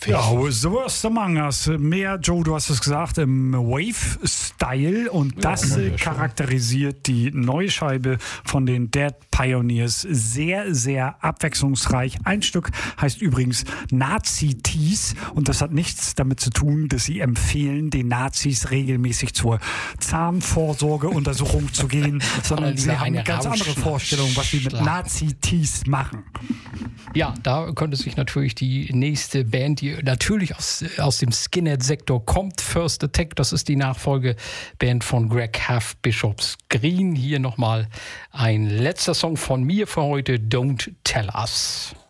Ja, so was Among Us. Mehr, Joe, du hast es gesagt, im Wave-Style. Und das charakterisiert die neue Scheibe von den Dead Pioneers. Sehr, sehr abwechslungsreich. Ein Stück heißt übrigens Nazi-Tees. Und das hat nichts damit zu tun, dass sie empfehlen, den Nazis regelmäßig zur Zahnvorsorgeuntersuchung zu gehen, sondern sie haben eine ganz andere Vorstellung, was sie mit Nazi-Tees machen. Ja, da könnte sich natürlich die nächste Band, die natürlich aus dem Skinhead-Sektor kommt, First Attack, das ist die Nachfolgeband von Greg Huff, Bishops Green. Hier nochmal ein letzter Song von mir für heute, Don't Tell Us.